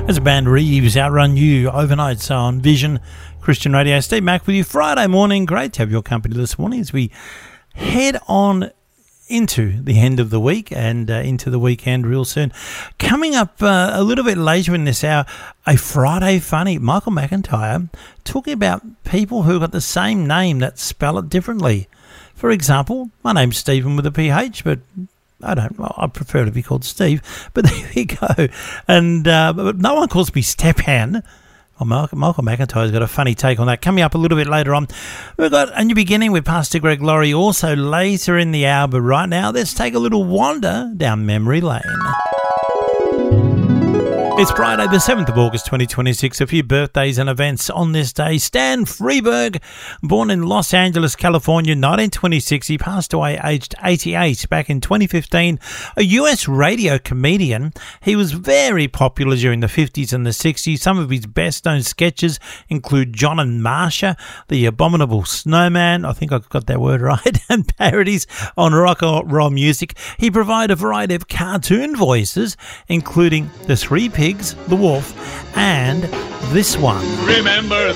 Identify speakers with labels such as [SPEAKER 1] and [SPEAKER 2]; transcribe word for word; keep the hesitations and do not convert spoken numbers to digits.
[SPEAKER 1] As a band, Reeves, Outrun You, overnights on Vision Christian Radio. Steve Mack with you Friday morning. Great to have your company this morning as we head on into the end of the week and uh, into the weekend real soon. Coming up uh, a little bit later in this hour, a Friday funny. Michael McIntyre talking about people who got the same name that spell it differently. For example, my name's Stephen with a P H, but I don't. I prefer to be called Steve, but there we go. And uh, but no one calls me Stepan. Well, Michael, Michael McIntyre's got a funny take on that. Coming up a little bit later on, we've got a new beginning with Pastor Greg Laurie. Also later in the hour, but right now, let's take a little wander down memory lane. It's Friday, the seventh of August, twenty twenty-six. A few birthdays and events on this day. Stan Freberg, born in Los Angeles, California, nineteen twenty-six. He passed away aged eighty-eight back in twenty fifteen. A U S radio comedian. He was very popular during the fifties and the sixties. Some of his best-known sketches include John and Marsha, The Abominable Snowman, I think I got that word right, and parodies on rock or roll music. He provided a variety of cartoon voices, including The Three Pigs, The Wolf, and this one.
[SPEAKER 2] Remember